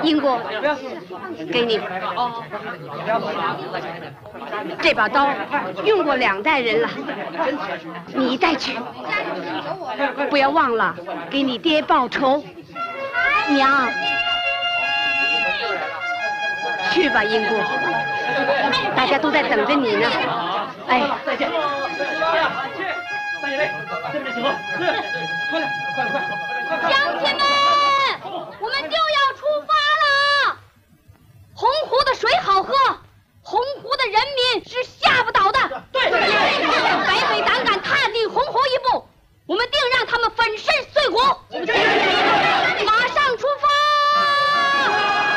英国，给你。这把刀用过2代人了，你带去。不要忘了给你爹报仇。娘，去吧，英国，大家都在等着你呢。哎，再见。去，3姐妹，这边请喝，是，快点，快！ 乡亲们。